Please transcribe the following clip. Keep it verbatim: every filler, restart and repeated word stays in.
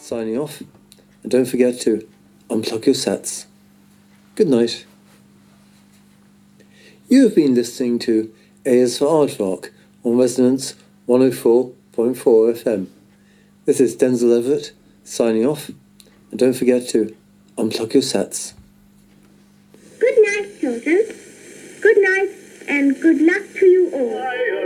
signing off. And don't forget to unplug your sets. Good night. You have been listening to A is for Aardvark on Resonance one oh four point four F M. This is Denzel Everett signing off. And don't forget to unplug your sets. Good night, children. Good night and good luck to you all.